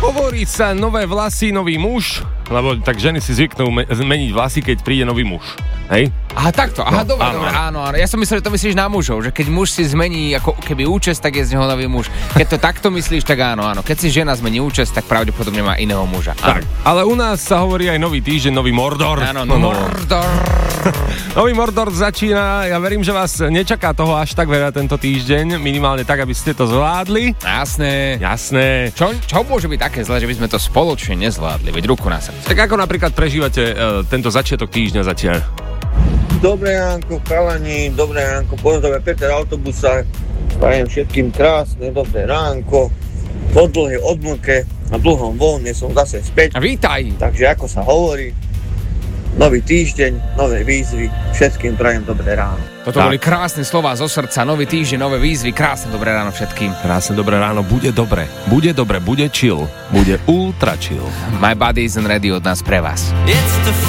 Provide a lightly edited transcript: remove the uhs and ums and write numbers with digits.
Hovorí sa nové vlasy, nový muž, lebo tak ženy si zvyknú meniť vlasy, keď príde nový muž. Hej? Aha, takto. Aha, dobre, áno. Ja som myslel, že to myslíš na mužov, že keď muž si zmení ako keby účes, tak je z neho nový muž. Keď to takto myslíš, tak áno. Keď si žena zmení účes, tak pravdepodobne má iného muža. Tak, ale u nás sa hovorí aj nový týždeň, nový Mordor. Áno, Mordor. Nový Mordor začína, ja verím, že vás nečaká toho až tak veľa tento týždeň, minimálne tak, aby ste to zvládli. Jasné. Čo môže byť také zle, že by sme to spoločne nezvládli? Veď ruku na srdce. Tak ako napríklad prežívate tento začiatok týždňa zatiaľ? Dobré ránko, chalani, dobré ránko, pozdravuje Peter Autobusa, prajem všetkým krásne, dobré ránko, po dlhej odmlke na dlhom voľne som zase späť. A vítaj! Takže ako sa hovorí, nový týždeň, nové výzvy, všetkým prajem dobré ráno. Toto boli krásne slová zo srdca, nový týždeň, nové výzvy, krásne dobré ráno všetkým. Krásne dobré ráno, bude dobre, bude chill, bude ultra chill. My body isn't ready od nás pre vás.